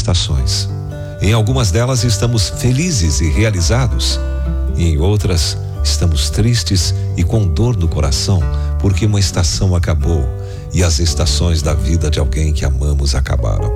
estações. Em algumas delas estamos felizes e realizados, e em outras estamos tristes e com dor no coração, porque uma estação acabou e as estações da vida de alguém que amamos acabaram.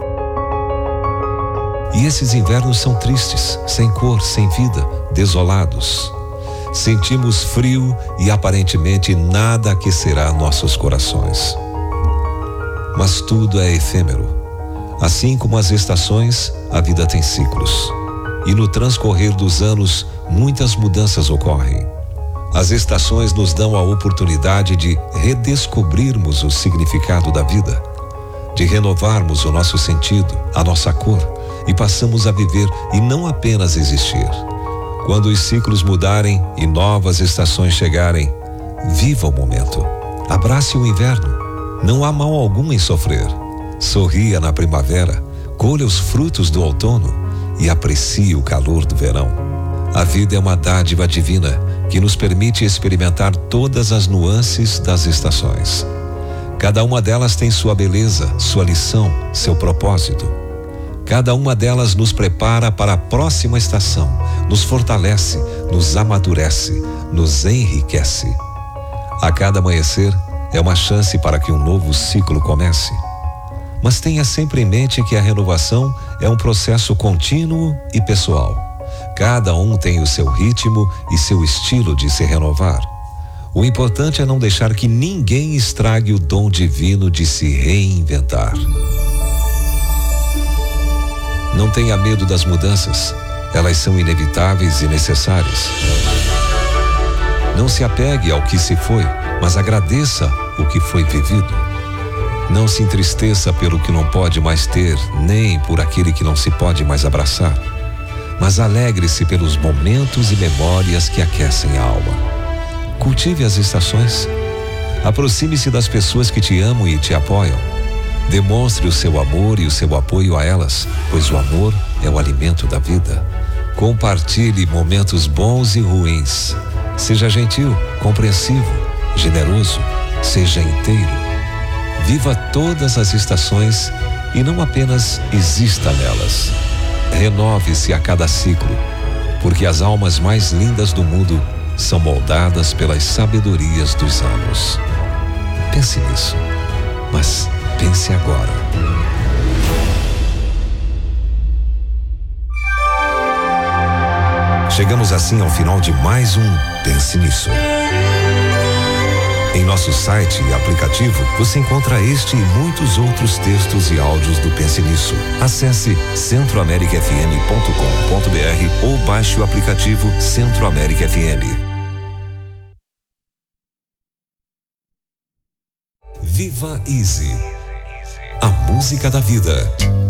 E esses invernos são tristes, sem cor, sem vida, desolados. Sentimos frio e aparentemente nada aquecerá nossos corações. Mas tudo é efêmero. Assim como as estações, a vida tem ciclos. E no transcorrer dos anos, muitas mudanças ocorrem. As estações nos dão a oportunidade de redescobrirmos o significado da vida, de renovarmos o nosso sentido, a nossa cor, e passamos a viver e não apenas existir. Quando os ciclos mudarem e novas estações chegarem, viva o momento. Abrace o inverno. Não há mal algum em sofrer. Sorria na primavera, colha os frutos do outono e aprecie o calor do verão. A vida é uma dádiva divina que nos permite experimentar todas as nuances das estações. Cada uma delas tem sua beleza, sua lição, seu propósito. Cada uma delas nos prepara para a próxima estação, nos fortalece, nos amadurece, nos enriquece. A cada amanhecer é uma chance para que um novo ciclo comece. Mas tenha sempre em mente que a renovação é um processo contínuo e pessoal. Cada um tem o seu ritmo e seu estilo de se renovar. O importante é não deixar que ninguém estrague o dom divino de se reinventar. Não tenha medo das mudanças, elas são inevitáveis e necessárias. Não se apegue ao que se foi, mas agradeça o que foi vivido. Não se entristeça pelo que não pode mais ter, nem por aquele que não se pode mais abraçar. Mas alegre-se pelos momentos e memórias que aquecem a alma. Cultive as estações. Aproxime-se das pessoas que te amam e te apoiam. Demonstre o seu amor e o seu apoio a elas, pois o amor é o alimento da vida. Compartilhe momentos bons e ruins. Seja gentil, compreensivo, generoso, seja inteiro. Viva todas as estações e não apenas exista nelas. Renove-se a cada ciclo, porque as almas mais lindas do mundo são moldadas pelas sabedorias dos anos. Pense nisso, mas pense agora. Chegamos assim ao final de mais um Pense Nisso. Em nosso site e aplicativo, você encontra este e muitos outros textos e áudios do Pense Nisso. Acesse centroamericafm.com.br ou baixe o aplicativo Centro América FM. Viva Easy, a música da vida.